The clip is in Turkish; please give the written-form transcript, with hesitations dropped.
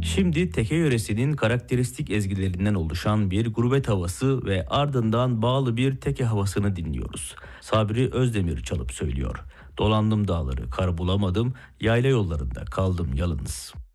Şimdi Teke yöresinin karakteristik ezgilerinden oluşan bir gurbet havası ve ardından bağlı bir teke havasını dinliyoruz. Sabri Özdemir çalıp söylüyor. Dolandım dağları, kar bulamadım, yayla yollarında kaldım yalnız.